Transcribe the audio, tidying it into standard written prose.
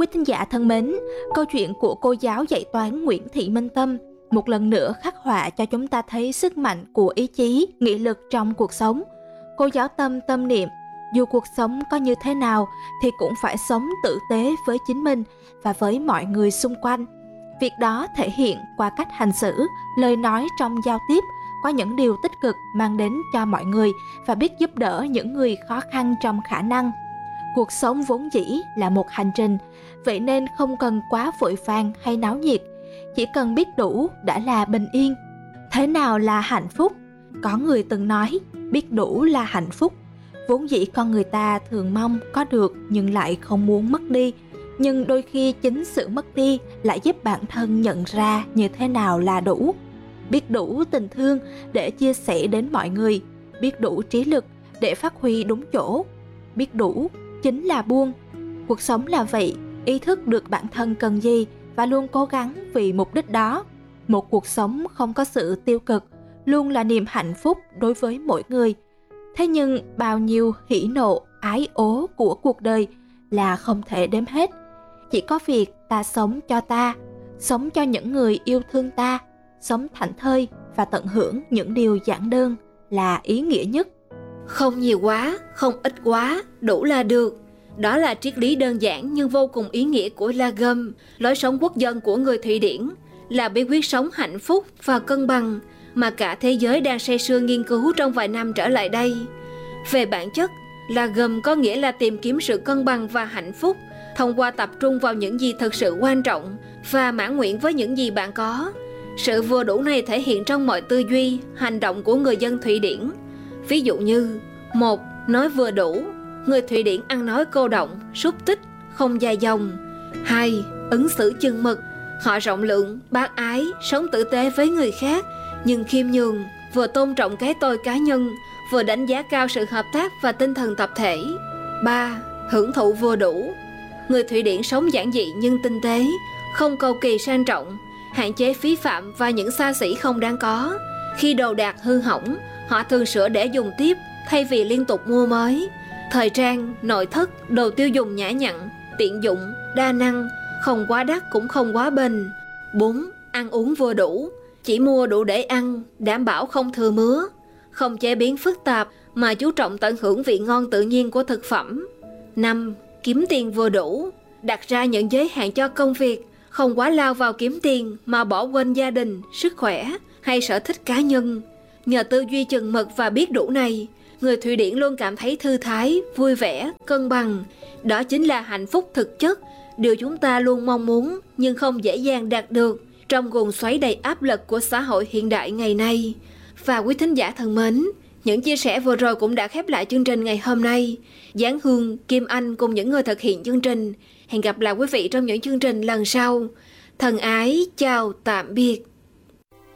Quý thính giả thân mến, câu chuyện của cô giáo dạy toán Nguyễn Thị Minh Tâm một lần nữa khắc họa cho chúng ta thấy sức mạnh của ý chí, nghị lực trong cuộc sống. Cô giáo Tâm tâm niệm, dù cuộc sống có như thế nào thì cũng phải sống tử tế với chính mình và với mọi người xung quanh. Việc đó thể hiện qua cách hành xử, lời nói trong giao tiếp, có những điều tích cực mang đến cho mọi người và biết giúp đỡ những người khó khăn trong khả năng. Cuộc sống vốn dĩ là một hành trình, vậy nên không cần quá vội vàng hay náo nhiệt, chỉ cần biết đủ đã là bình yên. Thế nào là hạnh phúc? Có người từng nói, biết đủ là hạnh phúc. Vốn dĩ con người ta thường mong có được nhưng lại không muốn mất đi. Nhưng đôi khi chính sự mất đi lại giúp bản thân nhận ra như thế nào là đủ. Biết đủ tình thương để chia sẻ đến mọi người, biết đủ trí lực để phát huy đúng chỗ. Biết đủ chính là buông. Cuộc sống là vậy, ý thức được bản thân cần gì và luôn cố gắng vì mục đích đó. Một cuộc sống không có sự tiêu cực luôn là niềm hạnh phúc đối với mỗi người. Thế nhưng bao nhiêu hỉ nộ, ái ố của cuộc đời là không thể đếm hết. Chỉ có việc ta sống cho ta, sống cho những người yêu thương ta, sống thảnh thơi và tận hưởng những điều giản đơn là ý nghĩa nhất. Không nhiều quá, không ít quá, đủ là được. Đó là triết lý đơn giản nhưng vô cùng ý nghĩa của La Gom, lối sống quốc dân của người Thụy Điển, là bí quyết sống hạnh phúc và cân bằng mà cả thế giới đang say sưa nghiên cứu trong vài năm trở lại đây. Về bản chất, La Gom có nghĩa là tìm kiếm sự cân bằng và hạnh phúc thông qua tập trung vào những gì thực sự quan trọng và mãn nguyện với những gì bạn có. Sự vừa đủ này thể hiện trong mọi tư duy, hành động của người dân Thụy Điển. Ví dụ như 1. Nói vừa đủ. Người Thụy Điển ăn nói cô động, xúc tích, không dài dòng. 2. Ứng xử chừng mực. Họ rộng lượng, bác ái, sống tử tế với người khác nhưng khiêm nhường, vừa tôn trọng cái tôi cá nhân, vừa đánh giá cao sự hợp tác và tinh thần tập thể. 3. Hưởng thụ vừa đủ. Người Thụy Điển sống giản dị nhưng tinh tế, không cầu kỳ sang trọng, hạn chế phí phạm và những xa xỉ không đáng có. Khi đồ đạc hư hỏng, họ thường sửa để dùng tiếp thay vì liên tục mua mới. Thời trang, nội thất, đồ tiêu dùng nhã nhặn, tiện dụng, đa năng, không quá đắt cũng không quá bền. 4. Ăn uống vừa đủ. Chỉ mua đủ để ăn, đảm bảo không thừa mứa. Không chế biến phức tạp mà chú trọng tận hưởng vị ngon tự nhiên của thực phẩm. 5. Kiếm tiền vừa đủ. Đặt ra những giới hạn cho công việc, không quá lao vào kiếm tiền mà bỏ quên gia đình, sức khỏe hay sở thích cá nhân. Nhờ tư duy chừng mực và biết đủ này, người Thụy Điển luôn cảm thấy thư thái, vui vẻ, cân bằng. Đó chính là hạnh phúc thực chất, điều chúng ta luôn mong muốn nhưng không dễ dàng đạt được trong guồng xoáy đầy áp lực của xã hội hiện đại ngày nay. Và quý thính giả thân mến, những chia sẻ vừa rồi cũng đã khép lại chương trình ngày hôm nay. Giáng Hương, Kim Anh cùng những người thực hiện chương trình. Hẹn gặp lại quý vị trong những chương trình lần sau. Thân ái, chào tạm biệt.